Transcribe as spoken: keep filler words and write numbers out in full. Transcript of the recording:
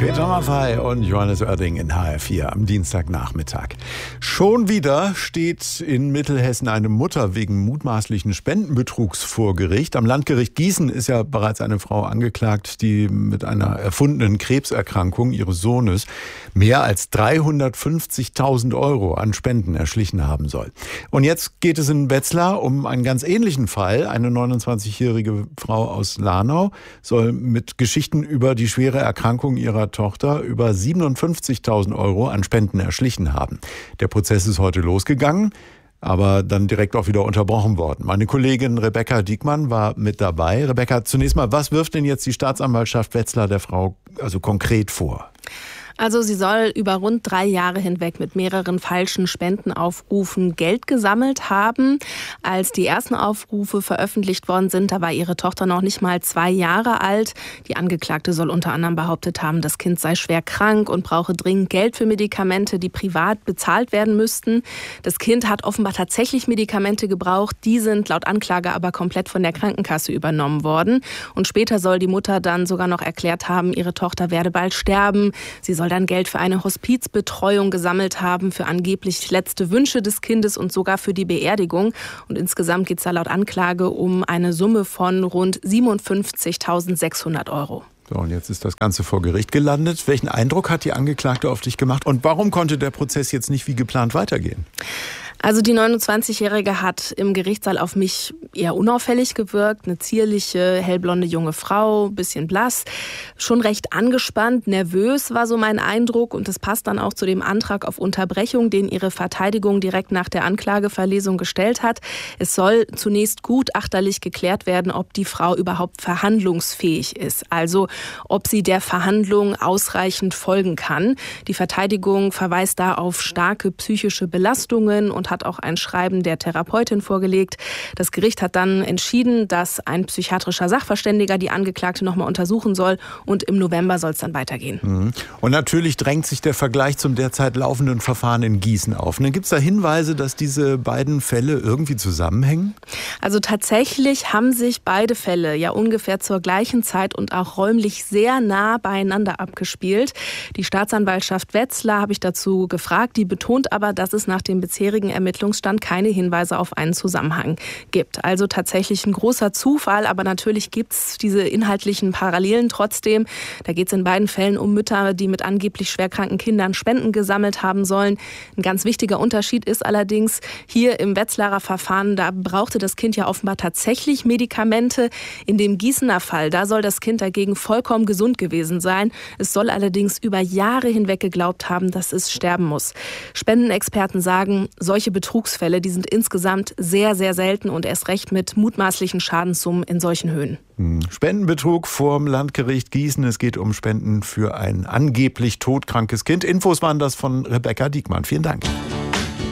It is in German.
Peter Maffay und Johannes Oerding in H R vier am Dienstagnachmittag. Schon wieder steht in Mittelhessen eine Mutter wegen mutmaßlichen Spendenbetrugs vor Gericht. Am Landgericht Gießen ist ja bereits eine Frau angeklagt, die mit einer erfundenen Krebserkrankung ihres Sohnes mehr als dreihundertfünfzigtausend Euro an Spenden erschlichen haben soll. Und jetzt geht es in Wetzlar um einen ganz ähnlichen Fall. Eine neunundzwanzigjährige Frau aus Lahnau soll mit Geschichten über die schwere Erkrankung ihrer Tochter über siebenundfünfzigtausend Euro an Spenden erschlichen haben. Der Prozess ist heute losgegangen, aber dann direkt auch wieder unterbrochen worden. Meine Kollegin Rebecca Diekmann war mit dabei. Rebecca, zunächst mal, was wirft denn jetzt die Staatsanwaltschaft Wetzlar der Frau also konkret vor? Also sie soll über rund drei Jahre hinweg mit mehreren falschen Spendenaufrufen Geld gesammelt haben. Als die ersten Aufrufe veröffentlicht worden sind, da war ihre Tochter noch nicht mal zwei Jahre alt. Die Angeklagte soll unter anderem behauptet haben, das Kind sei schwer krank und brauche dringend Geld für Medikamente, die privat bezahlt werden müssten. Das Kind hat offenbar tatsächlich Medikamente gebraucht. Die sind laut Anklage aber komplett von der Krankenkasse übernommen worden. Und später soll die Mutter dann sogar noch erklärt haben, ihre Tochter werde bald sterben. Sie soll soll dann Geld für eine Hospizbetreuung gesammelt haben, für angeblich letzte Wünsche des Kindes und sogar für die Beerdigung. Und insgesamt geht es da laut Anklage um eine Summe von rund siebenundfünfzigtausendsechshundert Euro. So, und jetzt ist das Ganze vor Gericht gelandet. Welchen Eindruck hat die Angeklagte auf dich gemacht? Und warum konnte der Prozess jetzt nicht wie geplant weitergehen? Also die neunundzwanzigjährige hat im Gerichtssaal auf mich eher unauffällig gewirkt. Eine zierliche, hellblonde junge Frau, bisschen blass, schon recht angespannt, nervös war so mein Eindruck. Und das passt dann auch zu dem Antrag auf Unterbrechung, den ihre Verteidigung direkt nach der Anklageverlesung gestellt hat. Es soll zunächst gutachterlich geklärt werden, ob die Frau überhaupt verhandlungsfähig ist. Also ob sie der Verhandlung ausreichend folgen kann. Die Verteidigung verweist da auf starke psychische Belastungen und hat auch ein Schreiben der Therapeutin vorgelegt. Das Gericht hat dann entschieden, dass ein psychiatrischer Sachverständiger die Angeklagte nochmal untersuchen soll und im November soll es dann weitergehen. Und natürlich drängt sich der Vergleich zum derzeit laufenden Verfahren in Gießen auf. Gibt es da Hinweise, dass diese beiden Fälle irgendwie zusammenhängen? Also tatsächlich haben sich beide Fälle ja ungefähr zur gleichen Zeit und auch räumlich sehr nah beieinander abgespielt. Die Staatsanwaltschaft Wetzlar habe ich dazu gefragt, die betont aber, dass es nach dem bisherigen Ermittlungsstand keine Hinweise auf einen Zusammenhang gibt. Also tatsächlich ein großer Zufall, aber natürlich gibt es diese inhaltlichen Parallelen trotzdem. Da geht es in beiden Fällen um Mütter, die mit angeblich schwerkranken Kindern Spenden gesammelt haben sollen. Ein ganz wichtiger Unterschied ist allerdings, hier im Wetzlarer Verfahren, da brauchte das Kind ja offenbar tatsächlich Medikamente. In dem Gießener Fall, da soll das Kind dagegen vollkommen gesund gewesen sein. Es soll allerdings über Jahre hinweg geglaubt haben, dass es sterben muss. Spendenexperten sagen, solche Betrugsfälle, die sind insgesamt sehr, sehr selten und erst recht mit mutmaßlichen Schadenssummen in solchen Höhen. Spendenbetrug vorm Landgericht Gießen. Es geht um Spenden für ein angeblich todkrankes Kind. Infos waren das von Rebecca Diekmann. Vielen Dank.